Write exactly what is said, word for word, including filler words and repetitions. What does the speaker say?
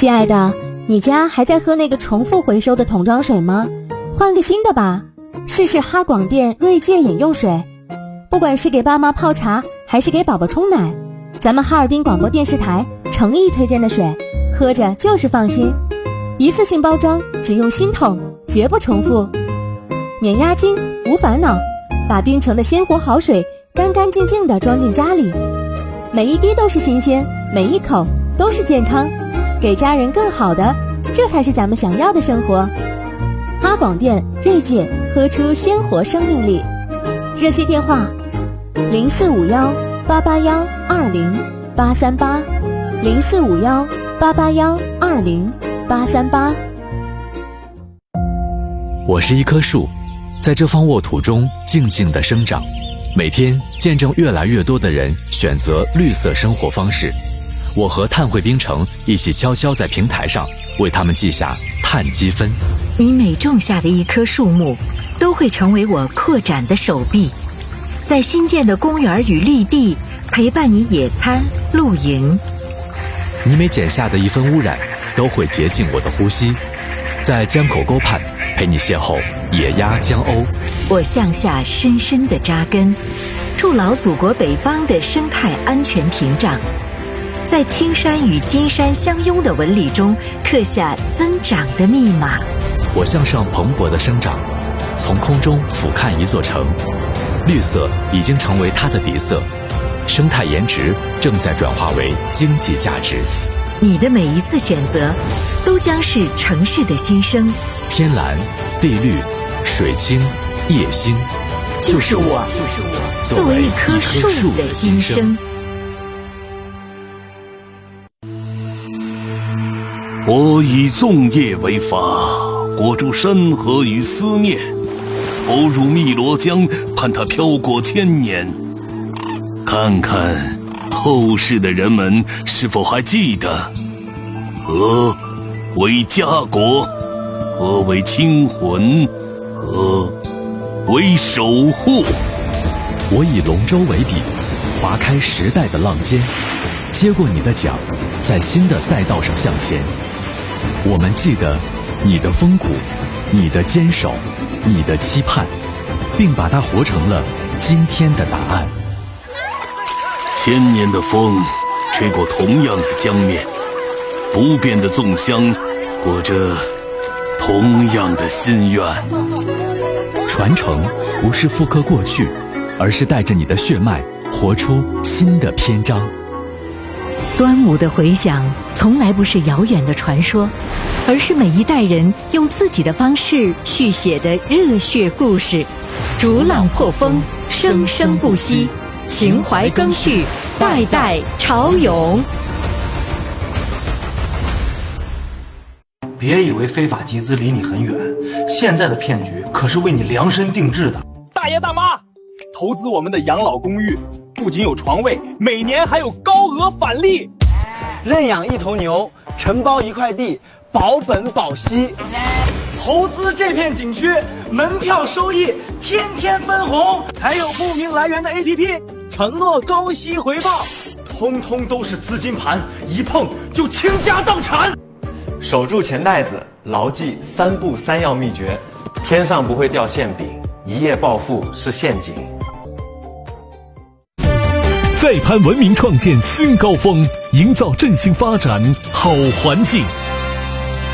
亲爱的，你家还在喝那个重复回收的桶装水吗？换个新的吧，试试哈广电锐界饮用水。不管是给爸妈泡茶，还是给宝宝冲奶，咱们哈尔滨广播电视台诚意推荐的水，喝着就是放心。一次性包装，只用新桶，绝不重复，免押金，无烦恼，把冰城的鲜活好水干干净净地装进家里，每一滴都是新鲜，每一口都是健康，给家人更好的，这才是咱们想要的生活。哈广电锐界，喝出鲜活生命力。热线电话零四五幺八八幺二零八三八，零四五幺八八幺二零八三八。 我是一棵树，在这方沃土中静静地生长，每天见证越来越多的人选择绿色生活方式。我和碳汇冰城一起悄悄在平台上为他们记下碳积分。 你每种下的一棵树木，都会成为我扩展的手臂，在新建的公园与绿地陪伴你野餐露营。 你每减下的一分污染，都会洁净我的呼吸，在江口沟畔陪你邂逅野鸭江鸥。 我向下深深地扎根，筑牢祖国北方的生态安全屏障，在青山与金山相拥的纹理中刻下增长的密码。 我向上蓬勃的生长，从空中俯瞰一座城，绿色已经成为它的底色，生态颜值正在转化为经济价值。 你的每一次选择，都将是城市的新生。 天蓝、地绿、水清、夜星， 就是我，就是我，作为一棵树的新生。 我以粽叶为法，裹住山河与思念，投入汨罗江，盼它飘过千年。看看后世的人们是否还记得，何为家国，何为清魂，何为守护。 我以龙舟为笔，划开时代的浪尖，接过你的桨，在新的赛道上向前。我们记得你的风骨，你的坚守，你的期盼，并把它活成了今天的答案。 千年的风吹过同样的江面，不变的粽香裹着同样的心愿。 传承不是复刻过去，而是带着你的血脉活出新的篇章。 端午的回响从来不是遥远的传说，而是每一代人用自己的方式续写的热血故事。逐浪破风，生生不息，情怀更续，代代潮涌。 别以为非法集资离你很远，现在的骗局可是为你量身定制的。 大爷大妈，投资我们的养老公寓，不仅有床位，每年还有高额返利。 认养一头牛，承包一块地，保本保息。投资这片景区，门票收益天天分红，还有不明来源的 A P P， 承诺高息回报，通通都是资金盘，一碰就倾家荡产。 守住钱袋子，牢记三不三要秘诀：天上不会掉馅饼，一夜暴富是陷阱。 再攀文明，创建新高峰，营造振兴发展好环境。